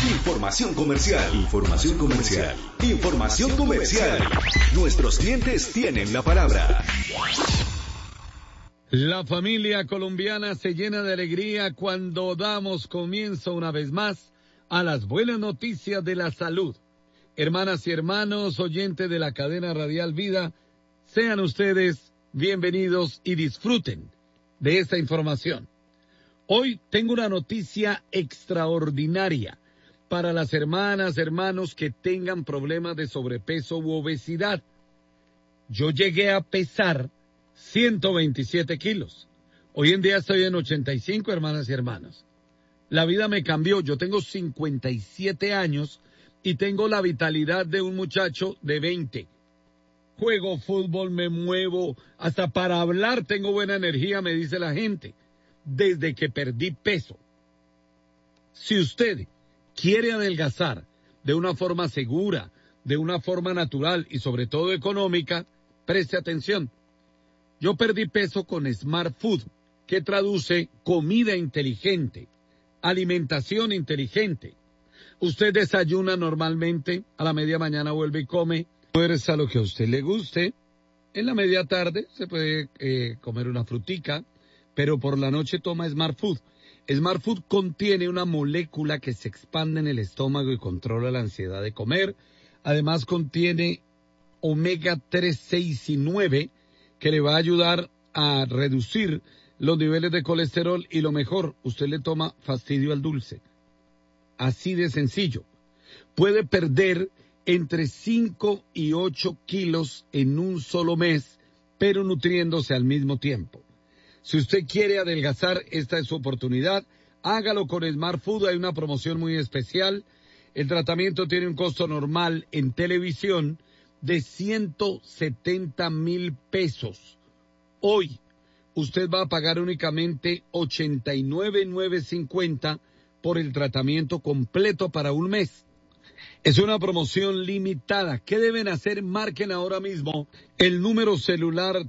Información comercial. Información comercial. Información comercial. Nuestros clientes tienen la palabra. La familia colombiana se llena de alegría cuando damos comienzo una vez más a las buenas noticias de la salud. Hermanas y hermanos, oyentes de la cadena radial Vida, sean ustedes bienvenidos y disfruten de esta información. Hoy tengo una noticia extraordinaria para las hermanas, hermanos que tengan problemas de sobrepeso u obesidad. Yo llegué a pesar 127 kilos. Hoy en día estoy en 85, hermanas y hermanos. La vida me cambió. Yo tengo 57 años y tengo la vitalidad de un muchacho de 20. Juego fútbol, me muevo, hasta para hablar tengo buena energía, me dice la gente, desde que perdí peso. Si usted quiere adelgazar de una forma segura, de una forma natural y sobre todo económica, preste atención. Yo perdí peso con Smart Food, que traduce comida inteligente, alimentación inteligente. Usted desayuna normalmente, a la media mañana vuelve y come, fuerza lo que a usted le guste. En la media tarde se puede comer una frutica, pero por la noche toma Smart Food. Smart Food contiene una molécula que se expande en el estómago y controla la ansiedad de comer. Además contiene omega 3, 6 y 9, que le va a ayudar a reducir los niveles de colesterol y lo mejor, usted le toma fastidio al dulce. Así de sencillo. Puede perder entre 5 y 8 kilos en un solo mes, pero nutriéndose al mismo tiempo. Si usted quiere adelgazar, esta es su oportunidad. Hágalo con Smart Food, hay una promoción muy especial. El tratamiento tiene un costo normal en televisión de 170,000 pesos. Hoy, usted va a pagar únicamente 89,950 por el tratamiento completo para un mes. Es una promoción limitada. ¿Qué deben hacer? Marquen ahora mismo el número celular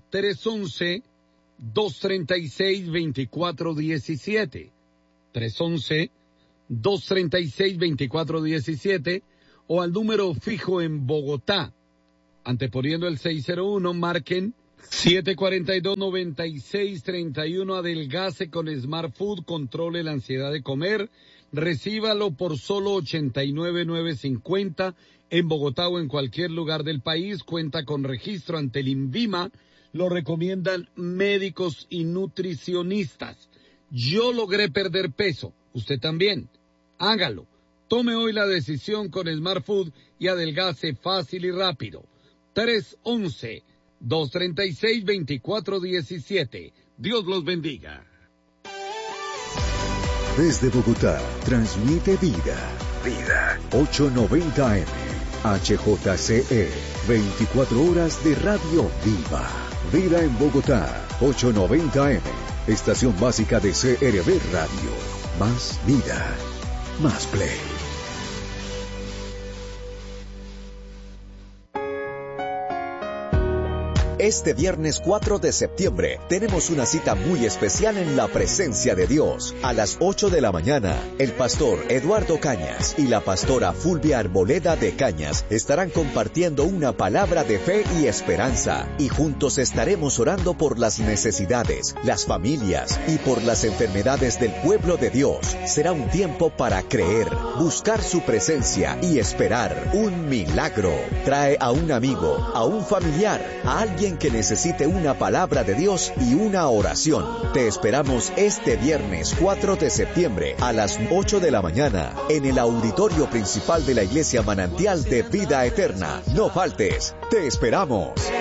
311-236-2417. 311-236-2417 o al número fijo en Bogotá. Anteponiendo el 601, marquen 742-9631, adelgace con Smart Food, controle la ansiedad de comer, recíbalo por solo 89,950 en Bogotá o en cualquier lugar del país, cuenta con registro ante el INVIMA, lo recomiendan médicos y nutricionistas. Yo logré perder peso, usted también, hágalo, tome hoy la decisión con Smart Food y adelgace fácil y rápido. 311-236-2417. Dios los bendiga. Desde Bogotá, transmite Vida. 890 AM. HJCE. 24 horas de radio viva. Vida en Bogotá. 890 AM. Estación básica de CRB Radio. Más vida. Más play. Este viernes 4 de septiembre tenemos una cita muy especial en la presencia de Dios. A las 8 de la mañana, el pastor Eduardo Cañas y la pastora Fulvia Arboleda de Cañas estarán compartiendo una palabra de fe y esperanza. Y juntos estaremos orando por las necesidades, las familias y por las enfermedades del pueblo de Dios. Será un tiempo para creer, buscar su presencia y esperar un milagro. Trae a un amigo, a un familiar, a alguien que necesite una palabra de Dios y una oración. Te esperamos este viernes 4 de septiembre a las 8 de la mañana en el auditorio principal de la Iglesia Manantial de Vida Eterna. No faltes, te esperamos.